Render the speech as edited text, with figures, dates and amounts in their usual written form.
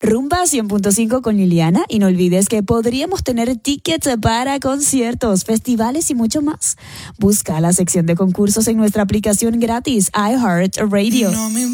Rumba 100.5 con Liliana, y no olvides que podríamos tener tickets para conciertos, festivales y mucho más. Busca la sección de concursos en nuestra aplicación gratis iHeartRadio.